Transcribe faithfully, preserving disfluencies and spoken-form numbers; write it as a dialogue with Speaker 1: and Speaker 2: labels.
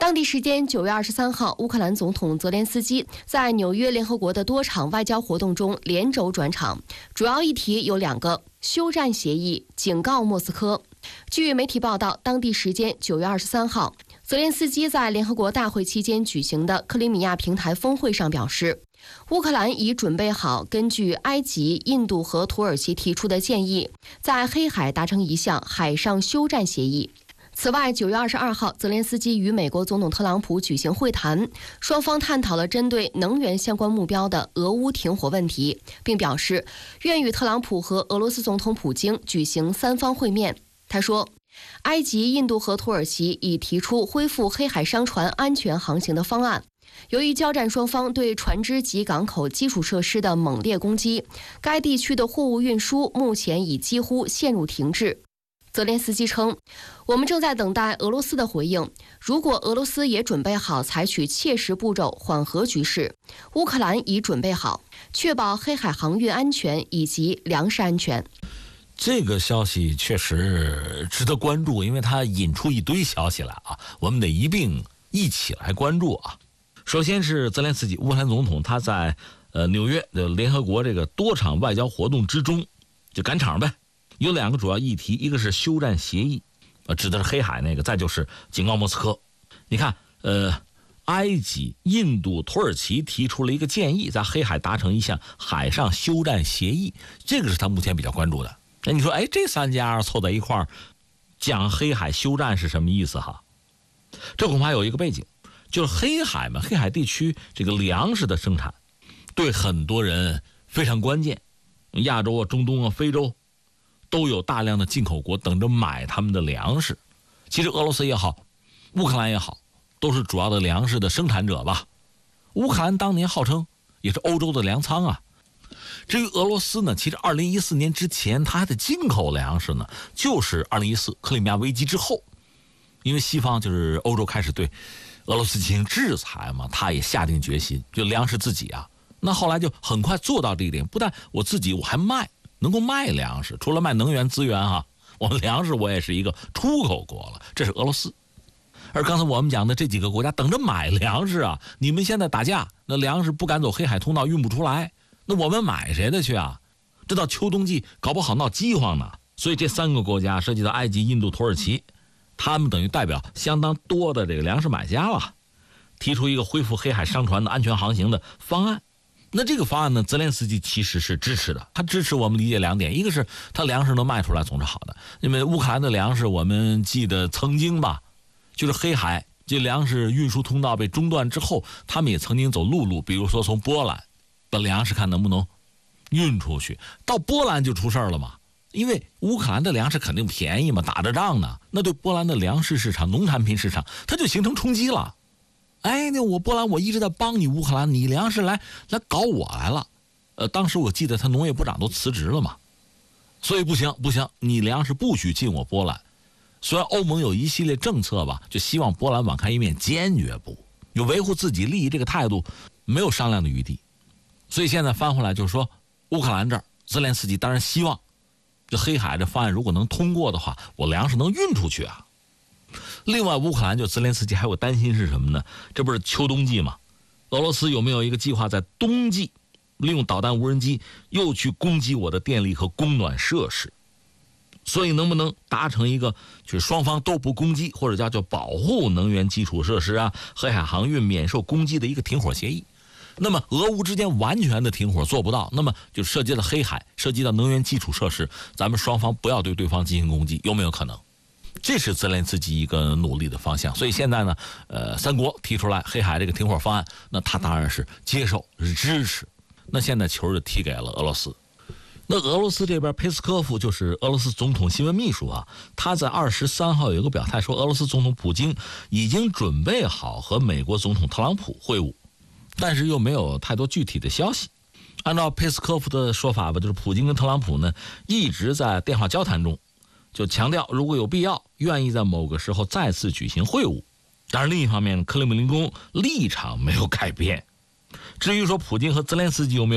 Speaker 1: 当地时间九月二十三号，乌克兰总统泽连斯基在纽约联合国的多场外交活动中连轴转场，主要议题有两个：休战协议、警告莫斯科。据媒体报道，当地时间九月二十三号，泽连斯基在联合国大会期间举行的克里米亚平台峰会上表示，乌克兰已准备好根据埃及、印度和土耳其提出的建议，在黑海达成一项海上休战协议。此外，九月二十二号，泽连斯基与美国总统特朗普举行会谈，双方探讨了针对能源相关目标的俄乌停火问题，并表示愿与特朗普和俄罗斯总统普京举行三方会面。他说，埃及、印度和土耳其已提出恢复黑海商船安全航行的方案。由于交战双方对船只及港口基础设施的猛烈攻击，该地区的货物运输目前已几乎陷入停滞。泽连斯基称，我们正在等待俄罗斯的回应，如果俄罗斯也准备好采取切实步骤缓和局势，乌克兰已准备好确保黑海航运安全以及粮食安全。
Speaker 2: 这个消息确实值得关注，因为它引出一堆消息来啊，我们得一并一起来关注啊。首先是泽连斯基，乌克兰总统，他在呃纽约的联合国这个多场外交活动之中就赶场呗。有两个主要议题，一个是休战协议，呃，指的是黑海那个，再就是警告莫斯科。你看，呃，埃及、印度、土耳其提出了一个建议，在黑海达成一项海上休战协议，这个是他目前比较关注的。那你说，哎，这三家凑在一块儿讲黑海休战是什么意思哈？这恐怕有一个背景，就是黑海嘛，黑海地区这个粮食的生产对很多人非常关键，亚洲啊、中东啊、非洲都有大量的进口国等着买他们的粮食。其实俄罗斯也好，乌克兰也好，都是主要的粮食的生产者吧。乌克兰当年号称也是欧洲的粮仓啊。至于俄罗斯呢，其实二零一四年之前它的进口粮食呢，就是二零一四克里米亚危机之后，因为西方就是欧洲开始对俄罗斯进行制裁嘛，他也下定决心就粮食自己啊。那后来就很快做到这一点，不但我自己我还卖，能够卖粮食，除了卖能源资源哈，我们粮食我也是一个出口国了，这是俄罗斯。而刚才我们讲的这几个国家等着买粮食啊，你们现在打架，那粮食不敢走黑海通道运不出来，那我们买谁的去啊？这到秋冬季搞不好闹饥荒呢。所以这三个国家涉及到埃及、印度、土耳其，他们等于代表相当多的这个粮食买家了，提出一个恢复黑海商船的安全航行的方案。那这个方案呢，泽连斯基其实是支持的。他支持我们理解两点，一个是他粮食能卖出来总是好的，因为乌克兰的粮食我们记得曾经吧，就是黑海这粮食运输通道被中断之后，他们也曾经走陆路，比如说从波兰把粮食看能不能运出去，到波兰就出事了嘛。因为乌克兰的粮食肯定便宜嘛，打着仗呢，那对波兰的粮食市场、农产品市场它就形成冲击了。哎，那我波兰我一直在帮你乌克兰，你粮食来来搞我来了。呃，当时我记得他农业部长都辞职了嘛，所以不行不行，你粮食不许进我波兰。虽然欧盟有一系列政策吧，就希望波兰网开一面，坚决不有维护自己利益这个态度没有商量的余地。所以现在翻回来就是说，乌克兰这儿泽连斯基当然希望这黑海这方案如果能通过的话，我粮食能运出去啊。另外，乌克兰就泽连斯基还有担心是什么呢？这不是秋冬季吗？俄罗斯有没有一个计划在冬季利用导弹无人机又去攻击我的电力和供暖设施？所以能不能达成一个就是双方都不攻击，或者叫叫保护能源基础设施啊、黑海航运免受攻击的一个停火协议？那么俄乌之间完全的停火做不到，那么就涉及到黑海，涉及到能源基础设施，咱们双方不要对对方进行攻击，有没有可能？这是泽连斯基一个努力的方向。所以现在呢，呃，三国提出来黑海这个停火方案，那他当然是接受、是支持。那现在球就踢给了俄罗斯。那俄罗斯这边佩斯科夫就是俄罗斯总统新闻秘书啊，他在二十三号有一个表态说，俄罗斯总统普京已经准备好和美国总统特朗普会晤，但是又没有太多具体的消息。按照佩斯科夫的说法吧，就是普京跟特朗普呢一直在电话交谈中，就强调如果有必要，愿意在某个时候再次举行会晤。当然另一方面，克里姆林宫立场没有改变。至于说普京和泽连斯基有没有